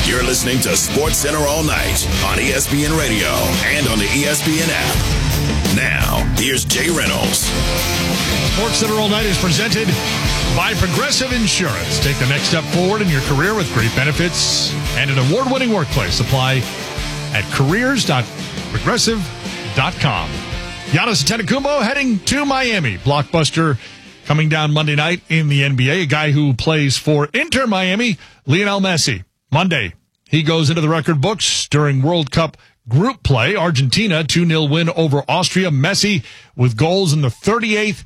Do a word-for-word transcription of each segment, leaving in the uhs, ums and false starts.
You're listening to Sports Center all night on E S P N Radio and on the E S P N app. Now, here's Jay Reynolds. Sports Center all night is presented by Progressive Insurance. Take the next step forward in your career with great benefits and an award-winning workplace. Apply at careers dot progressive dot com. Giannis Antetokounmpo heading to Miami. Blockbuster coming down Monday night in the N B A. A guy who plays for Inter Miami, Lionel Messi. Monday, he goes into the record books during World Cup group play. Argentina, two nil win over Austria. Messi with goals in the thirty-eighth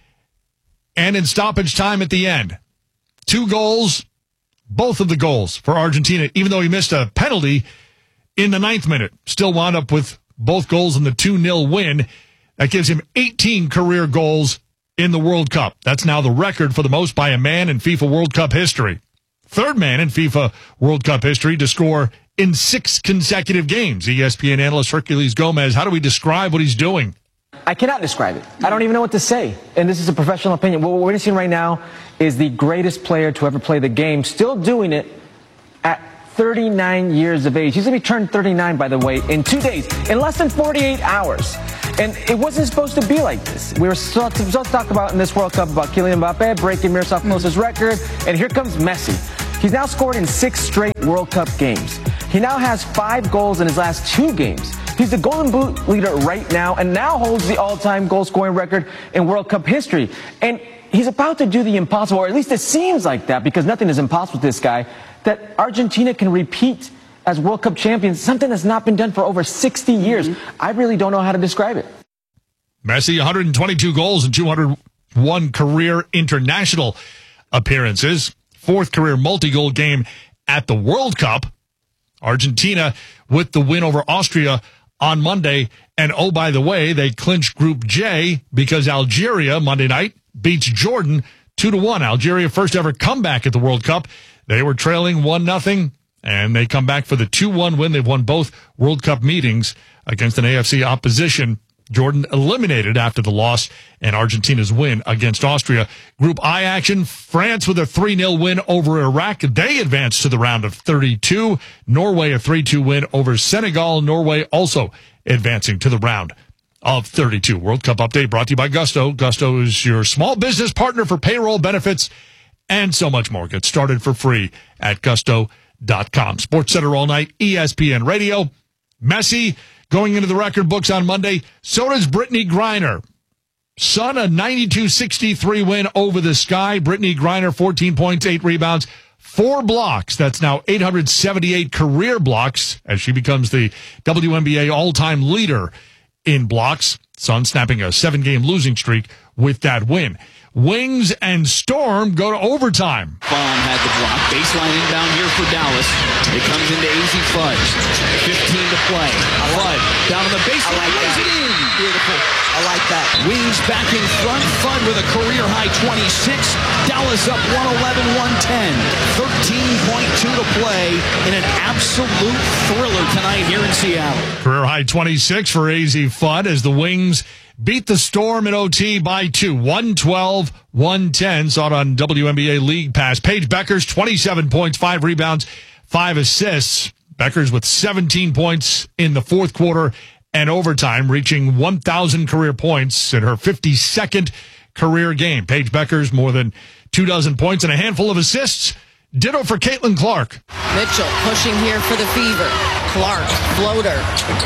and in stoppage time at the end. Two goals, both of the goals for Argentina, even though he missed a penalty in the ninth minute. Still wound up with both goals in the two nil win. That gives him eighteen career goals in the World Cup. That's now the record for the most by a man in FIFA World Cup history. Third man in FIFA World Cup history to score in six consecutive games. E S P N analyst Herculez Gomez, how do we describe what he's doing? I cannot describe it. I don't even know what to say. And this is a professional opinion. What we're witnessing right now is the greatest player to ever play the game, still doing it at thirty-nine years of age. He's going to be turned thirty-nine, by the way, in two days, in less than forty-eight hours. And it wasn't supposed to be like this. We were supposed to talk about in this World Cup about Kylian Mbappe breaking Miroslav Klose's record, and here comes Messi. He's now scored in six straight World Cup games. He now has five goals in his last two games. He's the Golden Boot leader right now and now holds the all-time goal-scoring record in World Cup history. And he's about to do the impossible, or at least it seems like that, because nothing is impossible with this guy, that Argentina can repeat as World Cup champions, something that's not been done for over sixty years. Mm-hmm. I really don't know how to describe it. Messi, one hundred twenty-two goals and two hundred one career international appearances. Fourth career multi-goal game at the World Cup. Argentina with the win over Austria on Monday. And oh, by the way, they clinched Group J because Algeria Monday night beats Jordan two to one. Algeria first ever comeback at the World Cup. They were trailing one nothing, and they come back for the two one win. They've won both World Cup meetings against an A F C opposition. Jordan eliminated after the loss and Argentina's win against Austria. Group I action, France with a three nil win over Iraq. They advanced to the round of thirty-two. Norway a three two win over Senegal. Norway also advancing to the round of thirty-two. World Cup update brought to you by Gusto. Gusto is your small business partner for payroll benefits and so much more. Get started for free at gusto dot com. Sports Center all night, E S P N Radio. Messi going into the record books on Monday. So does Brittany Griner. Son, a ninety-two sixty-three win over the Sky. Brittany Griner, fourteen points, eight rebounds, four blocks. That's now eight hundred seventy-eight career blocks as she becomes the W N B A all-time leader in blocks. Son snapping a seven-game losing streak with that win. Wings and Storm go to overtime. Bond had the block. Baseline inbound here for Dallas. It comes into A Z Fudge. fifteen to play. Flood down on the baseline. I like that. It in. Beautiful. I like that. Wings back in front. Fud with a career-high twenty-six. Dallas up one eleven one ten. thirteen point two to play in an absolute thriller tonight here in Seattle. Career-high twenty-six for A Z Fud as the Wings beat the Storm in O T by two. one twelve one ten. Saw it on W N B A League Pass. Paige Beckers, twenty-seven points, five rebounds, five assists. Beckers with seventeen points in the fourth quarter and overtime, reaching one thousand career points in her fifty-second career game. Paige Beckers, more than two dozen points and a handful of assists. Ditto for Caitlin Clark. Mitchell pushing here for the Fever. Clark, floater.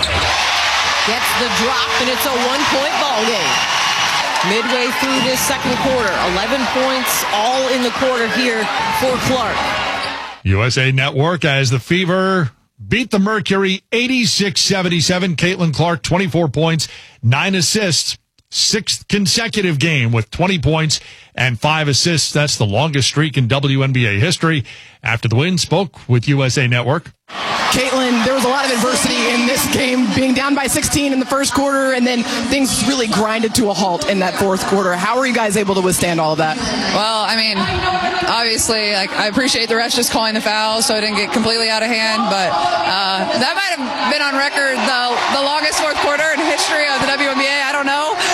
Gets the drop, and it's a one-point ball game. Midway through this second quarter, eleven points all in the quarter here for Clark. U S A Network as the Fever beat the Mercury eighty-six seventy-seven. Caitlin Clark, twenty-four points, nine assists. Sixth consecutive game with twenty points and five assists. That's the longest streak in W N B A history. After the win, spoke with U S A Network. Caitlin, there was a lot of adversity in this game, being down by sixteen in the first quarter, and then things really grinded to a halt in that fourth quarter. How were you guys able to withstand all of that? Well, I mean, obviously, like, I appreciate the refs just calling the foul so it didn't get completely out of hand, but uh, that might have been on record the, the longest fourth quarter in history of the W N B A. I don't know. Uh,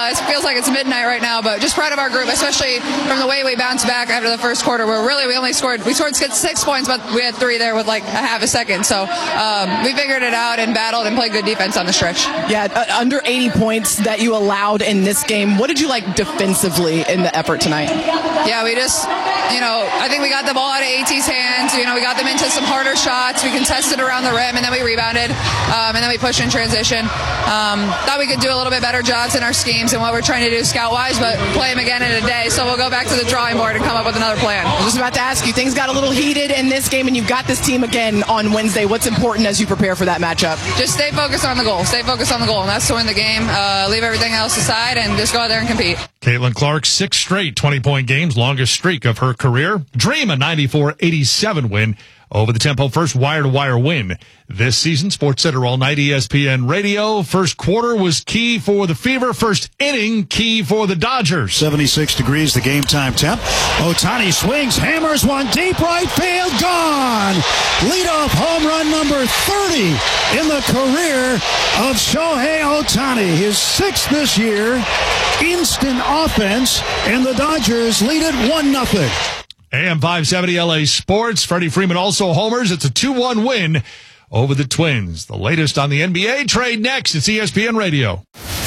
Uh, it feels like it's midnight right now, but just proud of our group, especially from the way we bounced back after the first quarter, where really we only scored, we scored six points, but we had three there with like a half a second. So um, we figured it out and battled and played good defense on the stretch. Yeah, uh, under eighty points that you allowed in this game. What did you like defensively in the effort tonight? Yeah, we just, you know, I think we got the ball out of AT's hands. You know, we got them into some harder shots. We contested around the rim, and then we rebounded, um, and then we pushed in transition. Um, thought we could do a little bit better jobs in our schemes and what we're trying to do scout-wise, but play them again in a day. So we'll go back to the drawing board and come up with another plan. I was just about to ask you, things got a little heated in this game, and you've got this team again on Wednesday. What's important as you prepare for that matchup? Just stay focused on the goal. Stay focused on the goal, and that's to win the game. Uh, leave everything else aside and just go out there and compete. Caitlin Clark, six straight twenty-point games, longest streak of her career. Dream a ninety-four eighty-seven win over the Tempo, first wire-to-wire win this season. Sports Center all night, E S P N Radio. First quarter was key for the Fever. First inning, key for the Dodgers. seventy-six degrees, the game time temp. Ohtani swings, hammers one deep right field, gone. Leadoff home run number thirty in the career of Shohei Ohtani. His sixth this year. Instant offense, and the Dodgers lead it one nothing. A M five seventy L A Sports. Freddie Freeman also homers. It's a two one win over the Twins. The latest on the N B A trade next. It's E S P N Radio.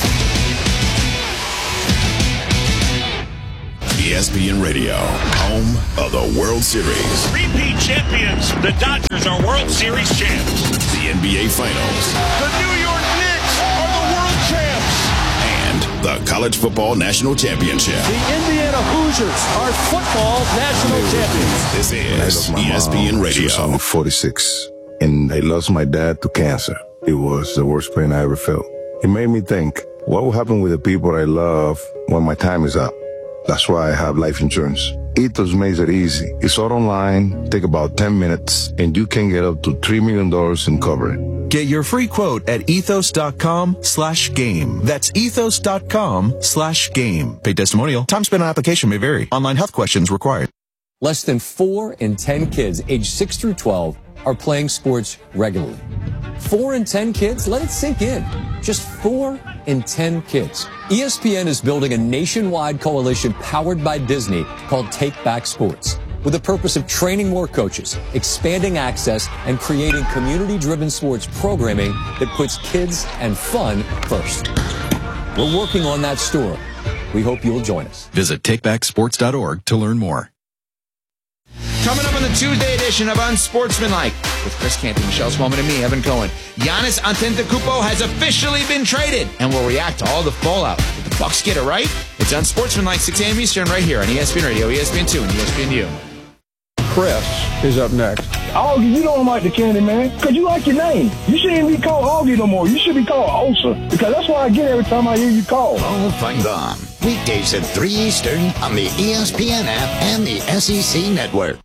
E S P N Radio, home of the World Series. Repeat champions. The Dodgers are World Series champs. The N B A Finals. The New York Knicks are the world champs. And the College Football National Championship. The Indiana Hoosiers are football national champions. This is E S P N Radio. I'm forty-six, and I lost my dad to cancer. It was the worst pain I ever felt. It made me think, what will happen with the people I love when my time is up? That's why I have life insurance. Ethos makes it easy. It's all online, take about ten minutes, and you can get up to three million dollars in coverage. Get your free quote at ethos.com slash game. That's ethos.com slash game. Paid testimonial. Time spent on application may vary. Online health questions required. Less than four in ten kids aged six through twelve are playing sports regularly. Four in ten kids? Let it sink in. Just four in ten kids. E S P N is building a nationwide coalition powered by Disney called Take Back Sports, with the purpose of training more coaches, expanding access, and creating community-driven sports programming that puts kids and fun first. We're working on that story. We hope you'll join us. Visit take back sports dot org to learn more. Coming up on the Tuesday edition of Unsportsmanlike with Chris Canty, Michelle Smallman, and me, Evan Cohen. Giannis Antetokounmpo has officially been traded, and we'll react to all the fallout. Did the Bucks get it right? It's Unsportsmanlike, six a.m. Eastern, right here on E S P N Radio, E S P N two, and E S P N U. Chris is up next. Augie, you don't like the candy, man, because you like your name. You shouldn't be called Augie no more. You should be called Osa, because that's what I get every time I hear you call. All fun gone. Weekdays at three Eastern on the E S P N app and the S E C Network.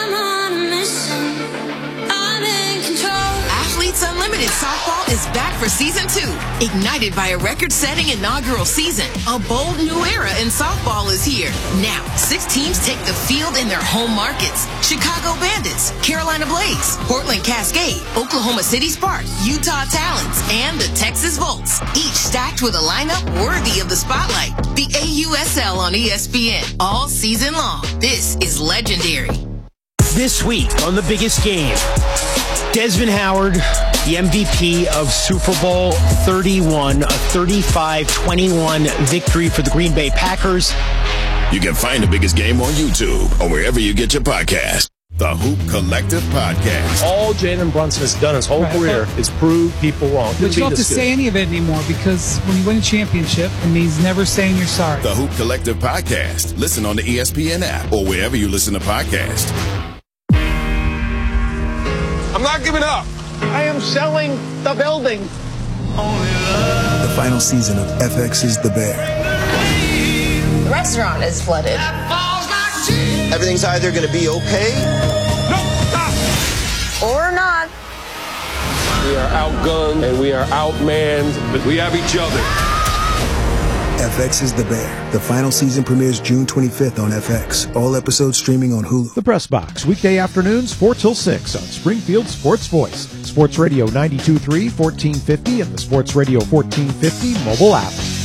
Unlimited Softball is back for season two. Ignited by a record-setting inaugural season, a bold new era in softball is here. Now, six teams take the field in their home markets. Chicago Bandits, Carolina Blaze, Portland Cascade, Oklahoma City Sparks, Utah Talons, and the Texas Volts. Each stacked with a lineup worthy of the spotlight. The A U S L on E S P N all season long. This is legendary. This week on The Biggest Game, Desmond Howard, the M V P of Super Bowl thirty-one, a thirty-five twenty-one victory for the Green Bay Packers. You can find The Biggest Game on YouTube or wherever you get your podcast. The Hoop Collective Podcast. All Jalen Brunson has done his whole right. career is prove people wrong. But you don't have to good. say any of it anymore, because when you win a championship, it means never saying you're sorry. The Hoop Collective Podcast. Listen on the E S P N app or wherever you listen to podcasts. I'm not giving up. I am selling the building. The final season of F X's The Bear. The restaurant is flooded. Everything's either going to be okay, no, or not. We are outgunned and we are outmanned, but we have each other. F X's The Bear. The final season premieres June twenty-fifth on F X. All episodes streaming on Hulu. The Press Box, weekday afternoons, four till six on Springfield Sports Voice. Sports Radio ninety-two point three, fourteen fifty, and the Sports Radio fourteen fifty mobile app.